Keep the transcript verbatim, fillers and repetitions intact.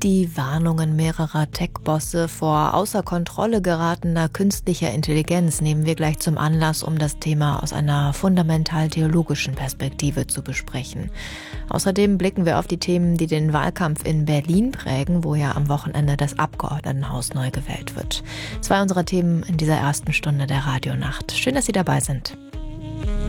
Die Warnungen mehrerer Tech-Bosse vor außer Kontrolle geratener künstlicher Intelligenz nehmen wir gleich zum Anlass, um das Thema aus einer fundamental theologischen Perspektive zu besprechen. Außerdem blicken wir auf die Themen, die den Wahlkampf in Berlin prägen, wo ja am Wochenende das Abgeordnetenhaus neu gewählt wird. Zwei unserer Themen in dieser ersten Stunde der Radionacht. Schön, dass Sie dabei sind.